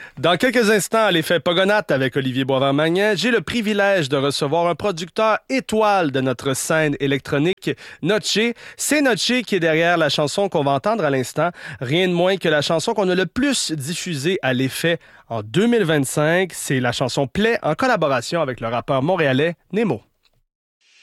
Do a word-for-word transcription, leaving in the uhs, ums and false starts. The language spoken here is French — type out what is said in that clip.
Dans quelques instants, à l'effet Pogonate avec Olivier Boisvert-Magnan, j'ai le privilège de recevoir un producteur étoile de notre scène électronique, Notché. C'est Notché qui est derrière la chanson qu'on va entendre à l'instant. Rien de moins que la chanson qu'on a le plus diffusée à l'effet en deux mille vingt-cinq. C'est la chanson Play en collaboration avec le rappeur montréalais Nemo.